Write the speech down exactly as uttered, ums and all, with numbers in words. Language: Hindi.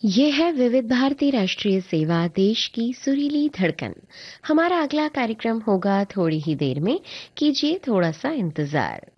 ये है विविध भारती राष्ट्रीय सेवा, देश की सुरीली धड़कन। हमारा अगला कार्यक्रम होगा थोड़ी ही देर में, कीजिए थोड़ा सा इंतजार।